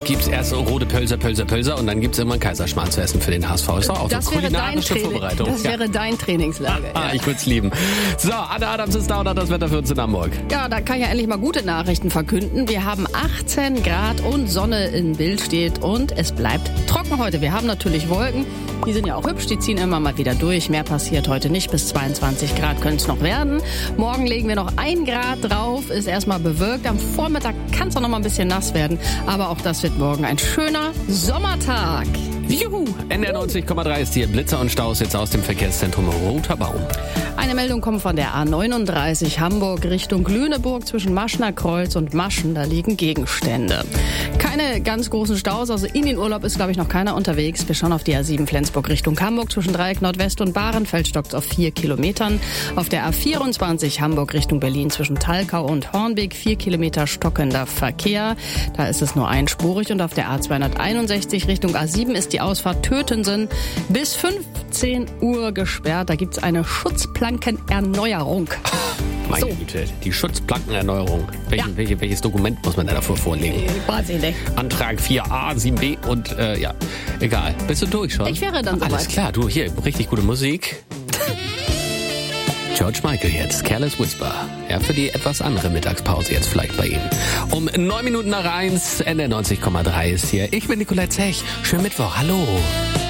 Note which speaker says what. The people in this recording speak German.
Speaker 1: gibt's erst rote Pölser und dann gibt's immer einen Kaiserschmarrn zu essen für den HSV. Ist doch auch
Speaker 2: Das
Speaker 1: so
Speaker 2: wäre
Speaker 1: kulinarische Vorbereitung.
Speaker 2: Das wäre dein Trainingslager.
Speaker 1: Ah, ich würde es lieben. So, Anna Adams ist da und hat das Wetter für uns in Hamburg.
Speaker 2: Ja, da kann ich ja endlich mal gute Nachrichten verkünden. Wir haben 18 Grad und Sonne in Bild steht und es bleibt trocken heute. Wir haben natürlich Wolken. Die sind ja auch hübsch, die ziehen immer mal wieder durch. Mehr passiert heute nicht. Bis 22 Grad können es noch werden. Morgen legen wir noch 1 Grad drauf. Ist erstmal bewölkt. Am Vormittag kann es auch noch mal ein bisschen nass werden. Aber auch das wird morgen ein schöner Sommertag.
Speaker 1: Juhu! NDR 90,3 ist hier. Blitzer und Staus jetzt aus dem Verkehrszentrum Roter Baum.
Speaker 2: Eine Meldung kommt von der A39 Hamburg Richtung Lüneburg zwischen Maschner Kreuz und Maschen. Da liegen Gegenstände. Keine ganz großen Staus, also in den Urlaub ist, glaube ich, noch keiner unterwegs. Wir schauen auf die A7 Flensburg Richtung Hamburg zwischen Dreieck Nordwest und Bahrenfeld stockt auf 4 Kilometern. Auf der A24 Hamburg Richtung Berlin zwischen Talkau und Hornbeek 4 Kilometer stockender Verkehr. Da ist es nur einspurig und auf der A261 Richtung A7 ist die Ausfahrt Tötensen bis 15 Uhr gesperrt. Da gibt es eine Schutzplankenerneuerung.
Speaker 1: Meine Güte, die Schutzplankenerneuerung. Welches Dokument muss man da dafür vorlegen?
Speaker 2: Weiß ich nicht.
Speaker 1: Antrag 4a, 7b und ja, egal. Bist du durch schon?
Speaker 2: Ich wäre dann soweit.
Speaker 1: Alles klar, du, hier, richtig gute Musik. George Michael jetzt, Careless Whisper. Ja, für die etwas andere Mittagspause jetzt vielleicht bei ihm. Um 9 Minuten nach 1, NDR 90,3 ist hier. Ich bin Nicolette Zech. Schönen Mittwoch, hallo.